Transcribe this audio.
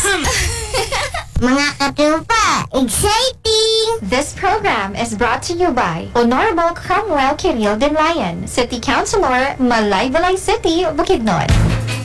Mga katropa, exciting! This program is brought to you by Honorable Cromwell Kiril Denlayan, City Councilor, Malaybalay City, Bukidnon.